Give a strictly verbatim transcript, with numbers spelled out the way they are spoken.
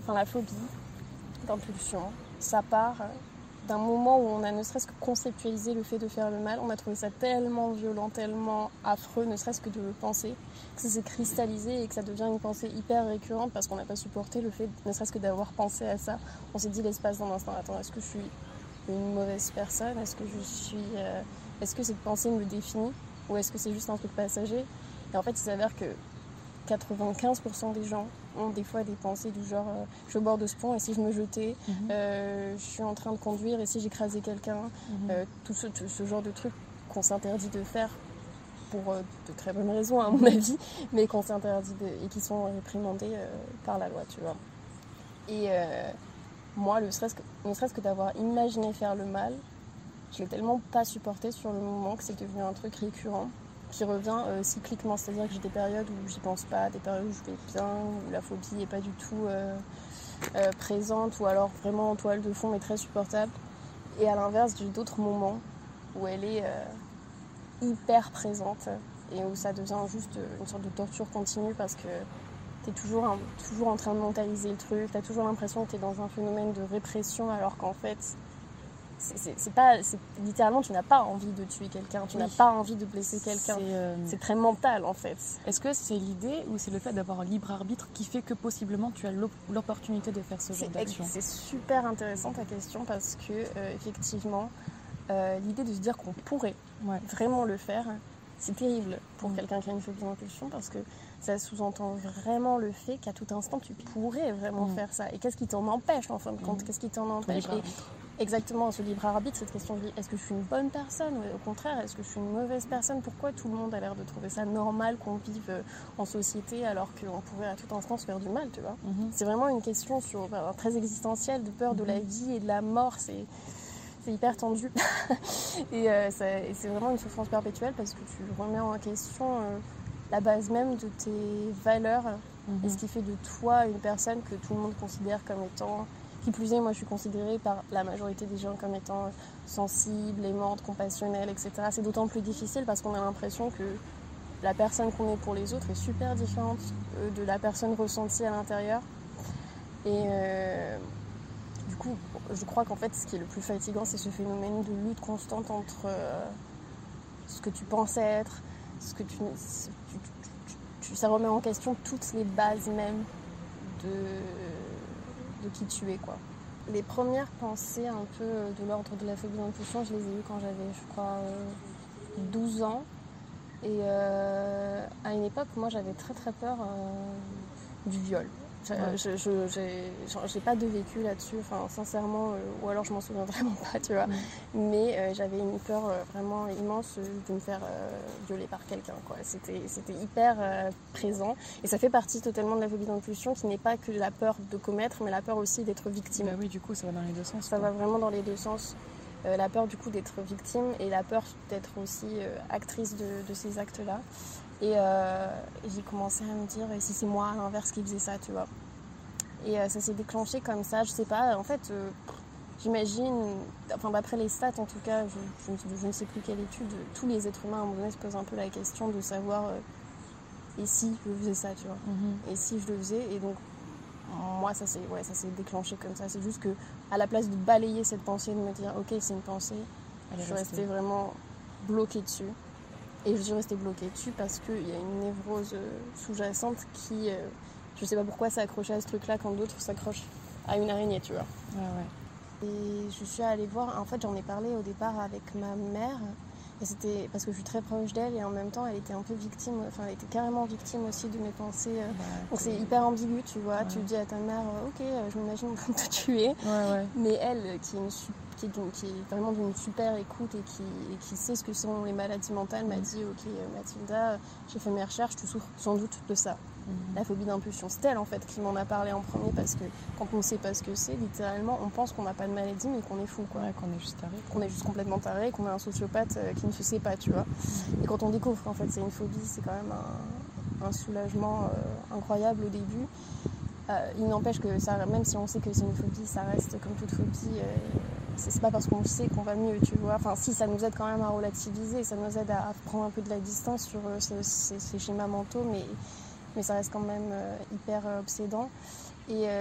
enfin la phobie d'impulsion, ça part d'un moment où on a ne serait-ce que conceptualisé le fait de faire le mal. On a trouvé ça tellement violent, tellement affreux, ne serait-ce que de le penser, que ça s'est cristallisé et que ça devient une pensée hyper récurrente parce qu'on n'a pas supporté le fait, ne serait-ce que d'avoir pensé à ça. On s'est dit l'espace d'un instant, attends, est-ce que je suis une mauvaise personne? Est-ce que je suis, euh, est-ce que cette pensée me définit? Ou est-ce que c'est juste un truc passager? Et en fait, il s'avère que quatre-vingt-quinze pour cent des gens ont des fois des pensées du genre euh, je suis au bord de ce pont et si je me jetais, mmh. euh, je suis en train de conduire et si j'écrasais quelqu'un, mmh. euh, tout, ce, tout ce genre de trucs qu'on s'interdit de faire pour euh, de très bonnes raisons à mon avis, mais qu'on s'interdit de, et qui sont réprimandés euh, par la loi, tu vois. Et euh, moi, le serait-ce que, ne serait-ce que d'avoir imaginé faire le mal, je l'ai tellement pas supporté sur le moment que c'est devenu un truc récurrent qui revient euh, cycliquement, c'est-à-dire que j'ai des périodes où j'y pense pas, des périodes où je vais bien, où la phobie n'est pas du tout euh, euh, présente, ou alors vraiment en toile de fond mais très supportable. Et à l'inverse, j'ai d'autres moments où elle est euh, hyper présente et où ça devient juste une sorte de torture continue parce que t'es toujours, un, toujours en train de mentaliser le truc, t'as toujours l'impression que t'es dans un phénomène de répression alors qu'en fait... C'est, c'est, c'est pas, c'est, littéralement, tu n'as pas envie de tuer quelqu'un, tu oui. n'as pas envie de blesser quelqu'un. C'est, euh... c'est très mental, en fait. Est-ce que c'est l'idée ou c'est le fait d'avoir un libre arbitre qui fait que possiblement tu as l'opportunité de faire ce genre c'est, d'action? C'est super intéressant ta question parce que, euh, effectivement, euh, l'idée de se dire qu'on pourrait ouais. vraiment le faire, c'est terrible pour mmh. quelqu'un qui a une phobie d'impulsion parce que ça sous-entend vraiment le fait qu'à tout instant, tu pourrais vraiment mmh. faire ça. Et qu'est-ce qui t'en empêche, en fin de compte? mmh. Qu'est-ce qui t'en empêche? Exactement, ce libre arbitre, cette question de est-ce que je suis une bonne personne ou au contraire, est-ce que je suis une mauvaise personne? Pourquoi tout le monde a l'air de trouver ça normal qu'on vive en société alors qu'on pourrait à tout instant se faire du mal, tu vois? Mm-hmm. C'est vraiment une question sur, ben, très existentielle, de peur mm-hmm. de la vie et de la mort, c'est, c'est hyper tendu. et, euh, ça, et c'est vraiment une souffrance perpétuelle parce que tu remets en question euh, la base même de tes valeurs mm-hmm. et ce qui fait de toi une personne que tout le monde considère comme étant... Qui plus est, moi je suis considérée par la majorité des gens comme étant sensible, aimante, compassionnelle, et cetera. C'est d'autant plus difficile parce qu'on a l'impression que la personne qu'on est pour les autres est super différente de la personne ressentie à l'intérieur. Et euh, du coup, je crois qu'en fait, ce qui est le plus fatigant, c'est ce phénomène de lutte constante entre euh, ce que tu pensais être, ce que tu, tu, tu, tu... Ça remet en question toutes les bases même de... de qui tu es, quoi. Les premières pensées un peu de l'ordre de la phobie d'impulsion, je les ai eues quand j'avais, je crois, euh, douze ans. Et euh, à une époque, moi, j'avais très très peur euh, du viol. Je, ouais. je, je, j'ai, j'ai pas de vécu là-dessus, enfin, sincèrement, euh, ou alors je m'en souviens vraiment pas, tu vois. Mm. Mais euh, j'avais une peur euh, vraiment immense de me faire euh, violer par quelqu'un, quoi. C'était, c'était hyper euh, présent. Et ça fait partie totalement de la phobie d'impulsion, qui n'est pas que la peur de commettre, mais la peur aussi d'être victime. Bah oui, du coup, ça va dans les deux sens. Ça quoi. va vraiment dans les deux sens. Euh, la peur, du coup, d'être victime et la peur d'être aussi euh, actrice de, de ces actes-là. Et euh, j'ai commencé à me dire, et si c'est moi, à l'inverse, qui faisait ça, tu vois. Et euh, ça s'est déclenché comme ça, je sais pas, en fait, euh, j'imagine, enfin d'après les stats en tout cas, je, je, je ne sais plus quelle étude, tous les êtres humains à un moment donné se posent un peu la question de savoir, euh, et si je faisais ça, tu vois, mm-hmm. et si je le faisais, et donc, moi, ça s'est, ouais, ça s'est déclenché comme ça, c'est juste que, à la place de balayer cette pensée, de me dire, ok, c'est une pensée, elle je suis restée vraiment bloquée dessus. Et je suis restée bloquée dessus parce qu'il y a une névrose sous-jacente qui, euh, je sais pas pourquoi, s'est accrochée à ce truc-là quand d'autres s'accrochent à une araignée, tu vois. Ouais, ouais. Et je suis allée voir, en fait j'en ai parlé au départ avec ma mère, et c'était parce que je suis très proche d'elle et en même temps elle était un peu victime, enfin elle était carrément victime aussi de mes pensées. Bah, donc c'est hyper ambigu, tu vois. Ouais. Tu dis à ta mère, ok, je m'imagine en train de te tuer, ouais, ouais. mais elle qui est une Qui est, qui est vraiment d'une super écoute et qui, et qui sait ce que sont les maladies mentales, m'a dit, ok Mathilda, j'ai fait mes recherches, tu souffres sans doute de ça, mm-hmm. la phobie d'impulsion. C'est elle en fait qui m'en a parlé en premier parce que quand on ne sait pas ce que c'est, littéralement on pense qu'on n'a pas de maladie mais qu'on est fou, quoi. Ouais, qu'on est juste taré. Qu'on est juste complètement taré, qu'on est un sociopathe euh, qui ne se sait pas, tu vois. Mm-hmm. Et quand on découvre qu'en fait c'est une phobie, c'est quand même un, un soulagement euh, incroyable au début. Euh, il n'empêche que ça, même si on sait que c'est une phobie, ça reste comme toute phobie. Euh, c'est pas parce qu'on le sait qu'on va mieux, tu vois. Enfin, si, ça nous aide quand même à relativiser, ça nous aide à, à prendre un peu de la distance sur euh, ces, ces, ces schémas mentaux, mais, mais ça reste quand même euh, hyper euh, obsédant. Et, euh,